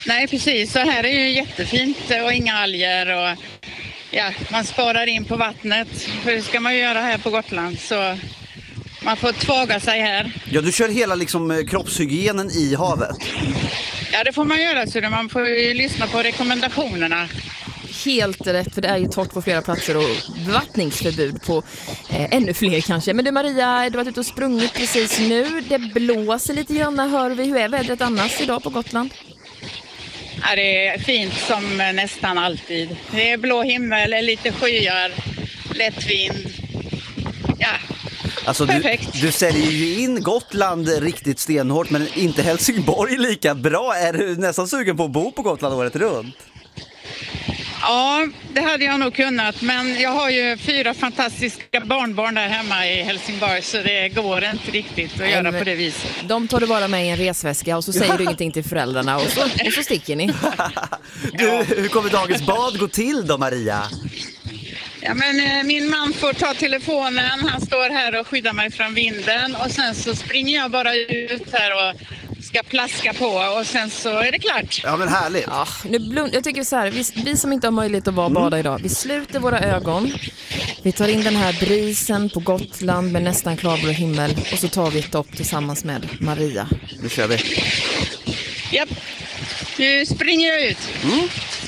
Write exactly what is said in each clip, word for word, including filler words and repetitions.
Nej, precis. Så här är ju jättefint och inga alger och ja, man sparar in på vattnet. För det ska man ju göra här på Gotland, så man får tvaga sig här. Ja, du kör hela liksom kroppshygienen i havet. Ja, det får man göra, så man får ju lyssna på rekommendationerna. Helt rätt, för det är ju torrt på flera platser och bevattningsförbud på eh, ännu fler kanske. Men du Maria, du har varit ute och sprungit precis nu. Det blåser lite grann, hör vi. Hur är vädret annars idag på Gotland? Ja, det är fint som nästan alltid. Det är blå himmel, lite skyar, lätt vind. Ja, Alltså du, perfekt. du säljer ju in Gotland riktigt stenhårt, men inte Helsingborg lika bra. Är du nästan sugen på att bo på Gotland året runt? Ja, det hade jag nog kunnat, men jag har ju fyra fantastiska barnbarn där hemma i Helsingborg, så det går inte riktigt att Nej, göra men på det viset. De tar du bara med i en resväska och så säger du ingenting till föräldrarna och så, och så sticker ni. Du, hur kommer dagens bad gå till då, Maria? Ja, men eh, min man får ta telefonen, han står här och skyddar mig från vinden och sen så springer jag bara ut här och ska plaska på och sen så är det klart. Ja, men härligt. Ja, nu blund- jag tycker så här, vi, vi som inte har möjlighet att vara och bada idag, vi sluter våra ögon, vi tar in den här brisen på Gotland med nästan klarblå himmel och så tar vi ett dopp tillsammans med Maria. Nu kör vi. Japp, nu springer jag ut. Mm.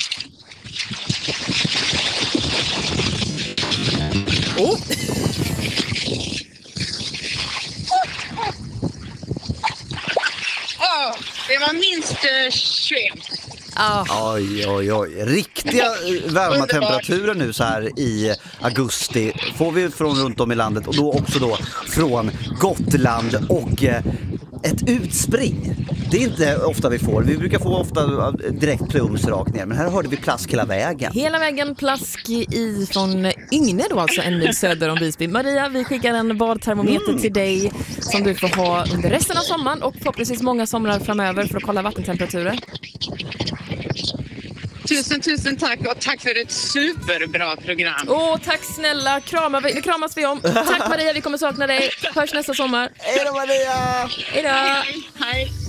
Oh. Oh, det var minst uh, tjugoett. Ah. Oj, oj, oj. Riktiga eh, varma temperaturer nu så här i augusti får vi från runt om i landet, och då också då från Gotland och eh, ett utspring. Det är inte ofta vi får. Vi brukar få ofta direkt plums rakt ner, men här hörde vi plask hela vägen. Hela vägen plask i från Yngve då, alltså en mil söder om Visby. Maria, vi skickar en badtermometer mm. till dig som du får ha under resten av sommaren och förhoppningsvis många somrar framöver för att kolla vattentemperaturer. Tusen, tusen tack och tack för ett superbra program. Åh, tack snälla. Kramar vi, nu kramas vi om. Tack Maria, vi kommer sakna dig. Hörs nästa sommar. Hej då Maria! Hej då! Hej, hej.